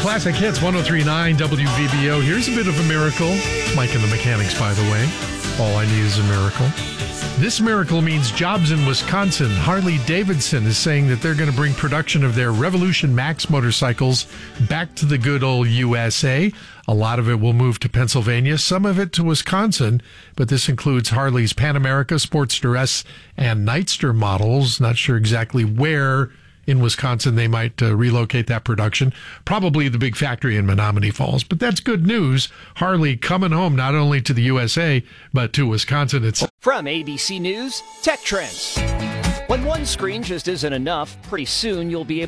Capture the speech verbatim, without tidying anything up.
Classic Hits, one oh three point nine W V B O. Here's a bit of a miracle. Mike and the Mechanics, by the way. All I need is a miracle. This miracle means jobs in Wisconsin. Harley-Davidson is saying that they're going to bring production of their Revolution Max motorcycles back to the good old U S A. A lot of it will move to Pennsylvania, some of it to Wisconsin, but this includes Harley's Pan America, Sportster S, and Nightster models. Not sure exactly where in Wisconsin they might uh, relocate that production. Probably the big factory in Menominee Falls, but that's good news. Harley coming home not only to the U S A, but to Wisconsin itself. From A B C News, Tech Trends. When one screen just isn't enough, pretty soon you'll be able